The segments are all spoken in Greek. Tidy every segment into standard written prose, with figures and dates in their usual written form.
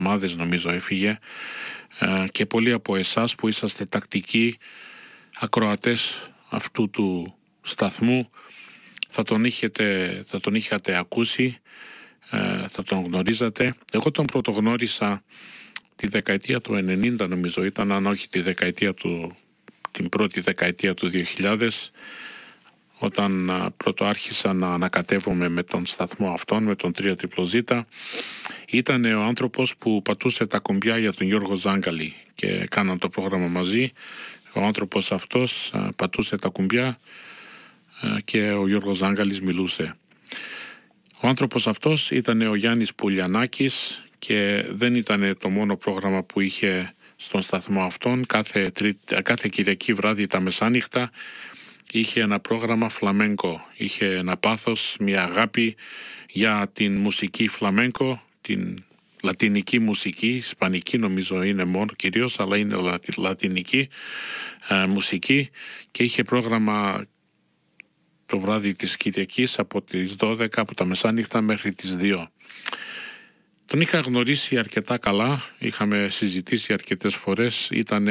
εβδομάδες νομίζω έφυγε, και πολλοί από εσάς που είσαστε τακτικοί ακροατές αυτού του σταθμού θα τον είχατε ακούσει, θα τον γνωρίζατε. Εγώ τον πρωτογνώρισα τη δεκαετία του 90 νομίζω ήταν, αν όχι την πρώτη δεκαετία του 2000, όταν πρώτο άρχισα να ανακατεύομαι με τον σταθμό αυτόν, με τον 3ZZ. Ήταν ο άνθρωπος που πατούσε τα κουμπιά για τον Γιώργο Ζάγκαλη και κάναν το πρόγραμμα μαζί. Ο άνθρωπος αυτός πατούσε τα κουμπιά και ο Γιώργος Ζάγκαλης μιλούσε. Ο άνθρωπος αυτός ήταν ο Γιάννης Πουλιανάκης και δεν ήταν το μόνο πρόγραμμα που είχε στον σταθμό αυτόν. Κάθε Κυριακή βράδυ τα μεσάνυχτα είχε ένα πρόγραμμα φλαμέγκο. Είχε ένα πάθος, μια αγάπη για την μουσική φλαμέγκο, την λατινική μουσική, ισπανική νομίζω είναι μόνο κυρίως, αλλά είναι λατινική μουσική, και είχε πρόγραμμα το βράδυ της Κυριακής από τις 12, από τα μεσάνυχτα μέχρι τις 2. Τον είχα γνωρίσει αρκετά καλά, είχαμε συζητήσει αρκετές φορές,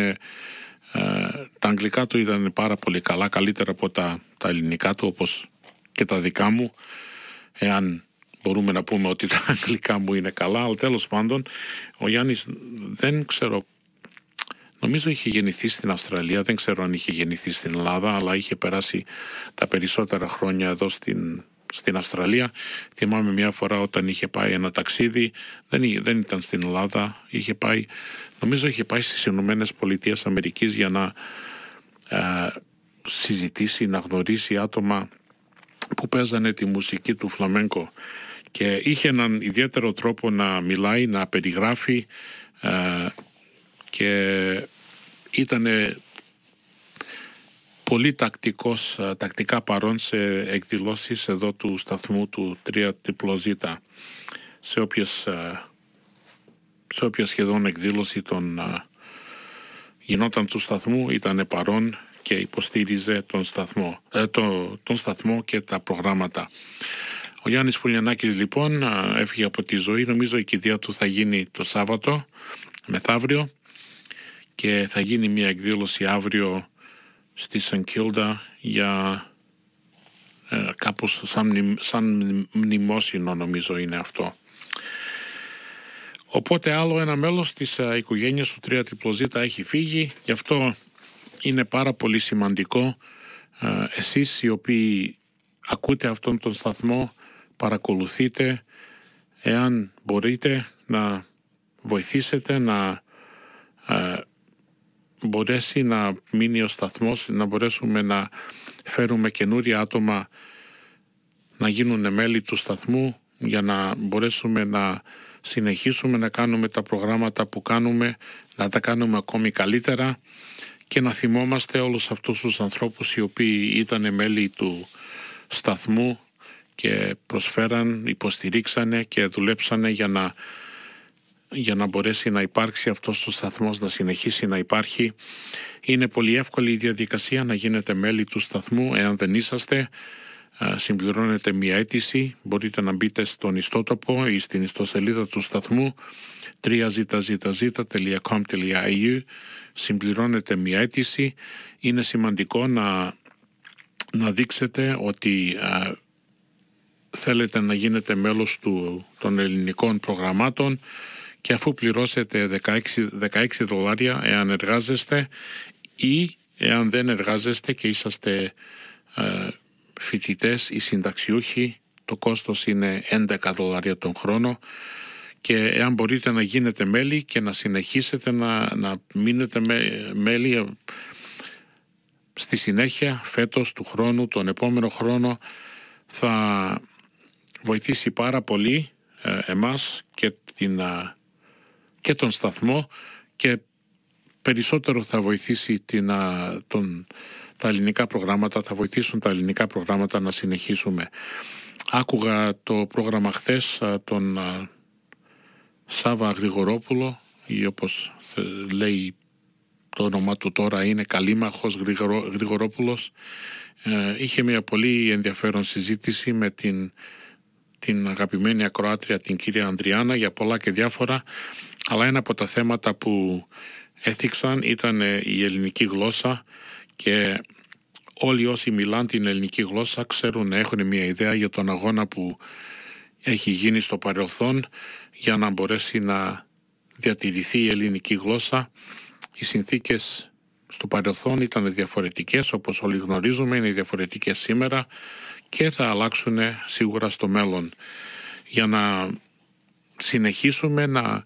τα αγγλικά του ήταν πάρα πολύ καλά, καλύτερα από τα ελληνικά του, όπως και τα δικά μου, εάν μπορούμε να πούμε ότι τα αγγλικά μου είναι καλά. Αλλά τέλος πάντων, ο Γιάννης δεν ξέρω, νομίζω είχε γεννηθεί στην Αυστραλία, δεν ξέρω αν είχε γεννηθεί στην Ελλάδα, αλλά είχε περάσει τα περισσότερα χρόνια εδώ στην Αυστραλία. Θυμάμαι μια φορά όταν είχε πάει ένα ταξίδι, δεν ήταν στην Ελλάδα, νομίζω είχε πάει στις Ηνωμένες Πολιτείες Αμερικής για να συζητήσει, να γνωρίσει άτομα που παίζανε τη μουσική του φλαμέγκο, και είχε έναν ιδιαίτερο τρόπο να μιλάει, να περιγράφει, και ήταν πολύ τακτικά παρόν σε εκδηλώσεις εδώ του σταθμού του 3ZZ. Σε όποια σχεδόν εκδήλωση γινόταν του σταθμού ήταν παρόν και υποστήριζε τον σταθμό και τα προγράμματα. Ο Γιάννης Πουλιανάκης λοιπόν έφυγε από τη ζωή. Νομίζω η κηδεία του θα γίνει το Σάββατο μεθαύριο, και θα γίνει μια εκδήλωση αύριο στη Σεν Κίλντα για κάπως σαν μνημόσυνο νομίζω είναι αυτό. Οπότε άλλο ένα μέλος της οικογένειας του 3ZZ έχει φύγει, γι' αυτό είναι πάρα πολύ σημαντικό εσείς οι οποίοι ακούτε αυτόν τον σταθμό, παρακολουθείτε, εάν μπορείτε να βοηθήσετε να μπορέσει να μείνει ο σταθμός, να μπορέσουμε να φέρουμε καινούρια άτομα να γίνουν μέλη του σταθμού, για να μπορέσουμε να συνεχίσουμε να κάνουμε τα προγράμματα που κάνουμε, να τα κάνουμε ακόμη καλύτερα, και να θυμόμαστε όλους αυτούς τους ανθρώπους οι οποίοι ήταν μέλη του σταθμού και προσφέραν, υποστηρίξανε και δουλέψανε για να μπορέσει να υπάρξει αυτός ο σταθμός, να συνεχίσει να υπάρχει. Είναι πολύ εύκολη η διαδικασία να γίνετε μέλη του σταθμού. Εάν δεν είσαστε, συμπληρώνετε μια αίτηση, μπορείτε να μπείτε στον ιστότοπο ή στην ιστοσελίδα του σταθμού 3zzz.com.au, συμπληρώνετε μια αίτηση. Είναι σημαντικό να δείξετε ότι θέλετε να γίνετε μέλος των ελληνικών προγραμμάτων, και αφού πληρώσετε $16 εάν εργάζεστε, ή εάν δεν εργάζεστε και είσαστε φοιτητές ή συνταξιούχοι, το κόστος είναι $11 τον χρόνο, και εάν μπορείτε να γίνετε μέλη και να συνεχίσετε να μείνετε μέλη στη συνέχεια, φέτος, του χρόνου, τον επόμενο χρόνο, θα βοηθήσει πάρα πολύ εμάς και τον σταθμό, και περισσότερο θα βοηθήσει τα ελληνικά προγράμματα, θα βοηθήσουν τα ελληνικά προγράμματα να συνεχίσουμε. Άκουγα το πρόγραμμα χθες τον Σάβα Γρηγορόπουλο, ή όπως λέει το όνομά του τώρα είναι Καλήμαχος Γρηγορόπουλος. Είχε μια πολύ ενδιαφέρον συζήτηση με την αγαπημένη ακροάτρια την κυρία Ανδριάνα για πολλά και διάφορα, αλλά ένα από τα θέματα που έθιξαν ήταν η ελληνική γλώσσα, και όλοι όσοι μιλάνε την ελληνική γλώσσα ξέρουν, έχουν μια ιδέα για τον αγώνα που έχει γίνει στο παρελθόν για να μπορέσει να διατηρηθεί η ελληνική γλώσσα. Οι συνθήκες στο παρελθόν ήταν διαφορετικές, όπως όλοι γνωρίζουμε, είναι διαφορετικές σήμερα και θα αλλάξουν σίγουρα στο μέλλον. Για να συνεχίσουμε να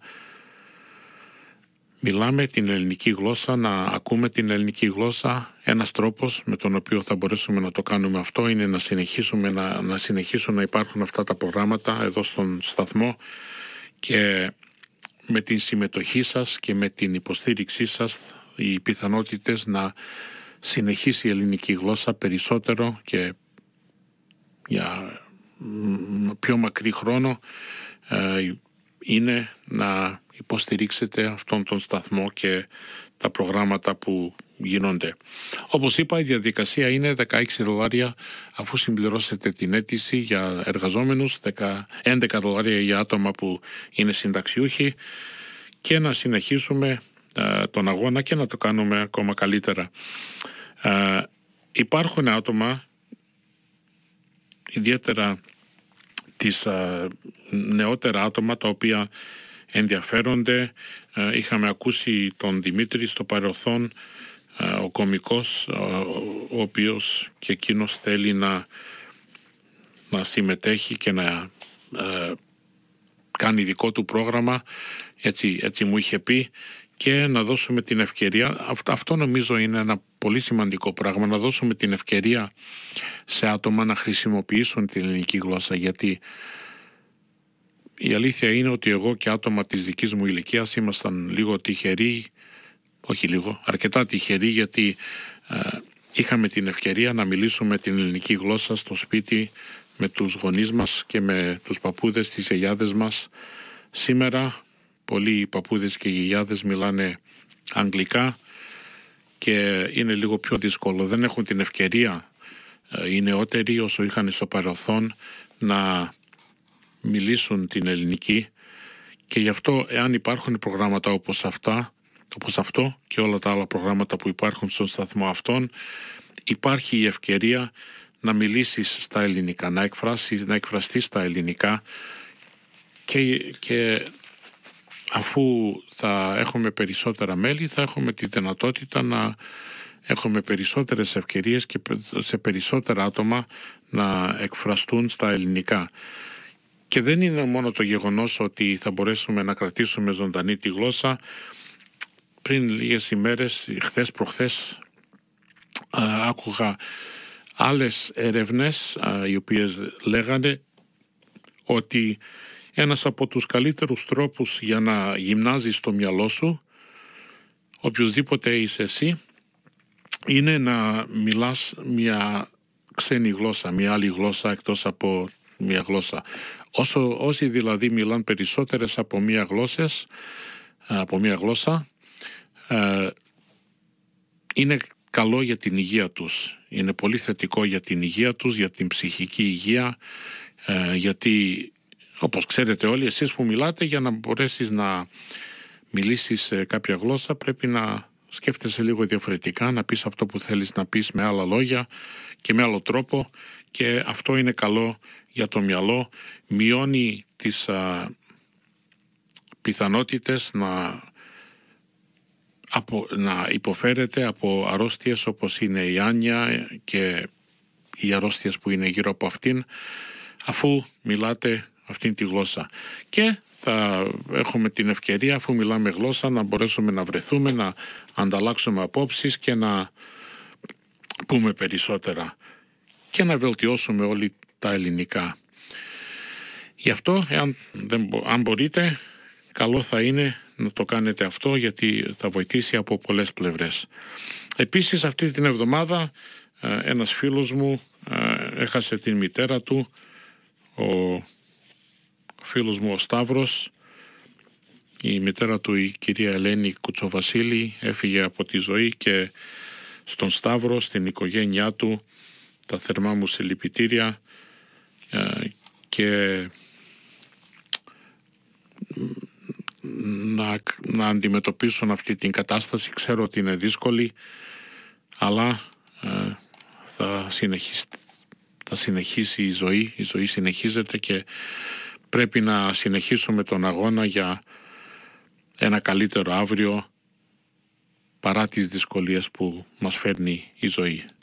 μιλάμε την ελληνική γλώσσα, να ακούμε την ελληνική γλώσσα, ένας τρόπος με τον οποίο θα μπορέσουμε να το κάνουμε αυτό είναι να συνεχίσουν να υπάρχουν αυτά τα προγράμματα εδώ στον σταθμό, και με την συμμετοχή σας και με την υποστήριξή σας οι πιθανότητες να συνεχίσει η ελληνική γλώσσα περισσότερο και για πιο μακρύ χρόνο είναι να υποστηρίξετε αυτόν τον σταθμό και τα προγράμματα που γίνονται. Όπως είπα, η διαδικασία είναι $16 αφού συμπληρώσετε την αίτηση για εργαζόμενους, $11 για άτομα που είναι συνταξιούχοι, και να συνεχίσουμε τον αγώνα και να το κάνουμε ακόμα καλύτερα. Υπάρχουν άτομα, ιδιαίτερα νεότερα άτομα, τα οποία ενδιαφέρονται. Είχαμε ακούσει τον Δημήτρη στο παρελθόν, ο κωμικός, ο οποίος και εκείνος θέλει να συμμετέχει και να κάνει δικό του πρόγραμμα, έτσι μου είχε πει, και να δώσουμε την ευκαιρία. Αυτό νομίζω είναι ένα πολύ σημαντικό πράγμα, να δώσουμε την ευκαιρία σε άτομα να χρησιμοποιήσουν την ελληνική γλώσσα, γιατί η αλήθεια είναι ότι εγώ και άτομα της δικής μου ηλικίας ήμασταν λίγο τυχεροί, όχι λίγο, αρκετά τυχεροί, γιατί είχαμε την ευκαιρία να μιλήσουμε την ελληνική γλώσσα στο σπίτι με τους γονείς μας και με τους παππούδες, τις γιαγιάδες μας. Σήμερα πολλοί παππούδες και γιαγιάδες μιλάνε αγγλικά και είναι λίγο πιο δύσκολο. Δεν έχουν την ευκαιρία οι νεότεροι όσο είχαν στο παρελθόν να μιλήσουν την ελληνική, και γι' αυτό εάν υπάρχουν προγράμματα όπως αυτό και όλα τα άλλα προγράμματα που υπάρχουν στον σταθμό αυτόν, υπάρχει η ευκαιρία να μιλήσεις στα ελληνικά, να εκφραστείς στα ελληνικά, και αφού θα έχουμε περισσότερα μέλη θα έχουμε τη δυνατότητα να έχουμε περισσότερες ευκαιρίες και σε περισσότερα άτομα να εκφραστούν στα ελληνικά. Και δεν είναι μόνο το γεγονός ότι θα μπορέσουμε να κρατήσουμε ζωντανή τη γλώσσα. Πριν λίγες ημέρες, προχθές, άκουγα άλλες έρευνες οι οποίες λέγανε ότι ένας από τους καλύτερους τρόπους για να γυμνάζεις το μυαλό σου, οποιοσδήποτε είσαι εσύ, είναι να μιλάς μια ξένη γλώσσα, μια άλλη γλώσσα εκτός από μια γλώσσα. Όσοι δηλαδή μιλάν περισσότερες από μια γλώσσα, είναι καλό για την υγεία τους. Είναι πολύ θετικό για την υγεία τους, για την ψυχική υγεία, γιατί όπως ξέρετε όλοι εσείς που μιλάτε, για να μπορέσεις να μιλήσεις κάποια γλώσσα πρέπει να σκέφτεσαι λίγο διαφορετικά, να πεις αυτό που θέλεις να πεις με άλλα λόγια και με άλλο τρόπο, και αυτό είναι καλό για το μυαλό, μειώνει τις πιθανότητες να υποφέρεται από αρρώστιες όπως είναι η άνοια και οι αρρώστιες που είναι γύρω από αυτήν, αφού μιλάτε αυτήν τη γλώσσα. Και θα έχουμε την ευκαιρία, αφού μιλάμε γλώσσα, να μπορέσουμε να βρεθούμε, να ανταλλάξουμε απόψεις και να πούμε περισσότερα και να βελτιώσουμε όλοι τα ελληνικά. Γι' αυτό, αν μπορείτε, καλό θα είναι να το κάνετε αυτό, γιατί θα βοηθήσει από πολλές πλευρές. Επίσης, αυτή την εβδομάδα ένας φίλος μου έχασε την μητέρα του, ο φίλος μου ο Σταύρος. Η μητέρα του, η κυρία Ελένη Κουτσοβασίλη, έφυγε από τη ζωή, και στον Σταύρο, στην οικογένειά του, τα θερμά μου συλληπιτήρια, και να αντιμετωπίσουν αυτή την κατάσταση. Ξέρω ότι είναι δύσκολη, αλλά θα συνεχίσει η ζωή συνεχίζεται και πρέπει να συνεχίσουμε τον αγώνα για ένα καλύτερο αύριο παρά τις δυσκολίες που μας φέρνει η ζωή.